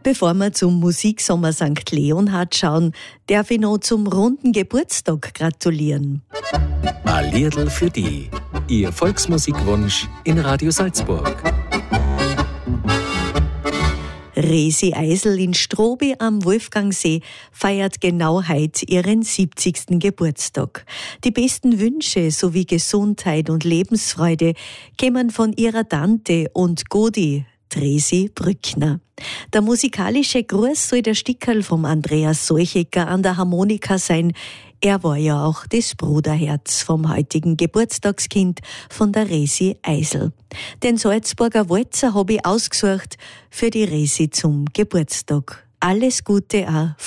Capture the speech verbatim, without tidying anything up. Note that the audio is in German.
Bevor wir zum Musiksommer Sankt Leonhard schauen, darf ich noch zum runden Geburtstag gratulieren. A Liedl für die, Ihr Volksmusikwunsch in Radio Salzburg. Resi Eisel in Strobi am Wolfgangsee feiert genau heute ihren siebzigsten Geburtstag. Die besten Wünsche sowie Gesundheit und Lebensfreude kämen von ihrer Tante und Godi, Resi Brückner. Der musikalische Gruß soll der Stickerl vom Andreas Solchecker an der Harmonika sein. Er war ja auch das Bruderherz vom heutigen Geburtstagskind von der Resi Eisel. Den Salzburger Walzer habe ich ausgesucht für die Resi zum Geburtstag. Alles Gute auch